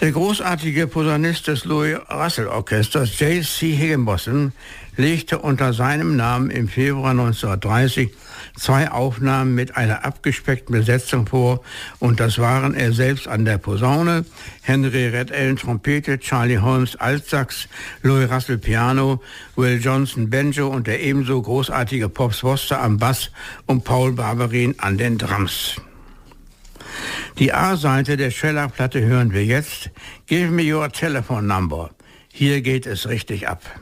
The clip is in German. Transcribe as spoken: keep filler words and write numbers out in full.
Der großartige Posaunist des Louis Russell Orchesters, J C Higginbotham, legte unter seinem Namen im Februar neunzehnhundertdreißig zwei Aufnahmen mit einer abgespeckten Besetzung vor, und das waren er selbst an der Posaune, Henry Red Allen Trompete, Charlie Holmes Altsax, Louis Russell Piano, Will Johnson Banjo und der ebenso großartige Pops Woster am Bass und Paul Barberin an den Drums. Die A-Seite der Shellac-Platte hören wir jetzt. Give me your telephone number. Hier geht es richtig ab.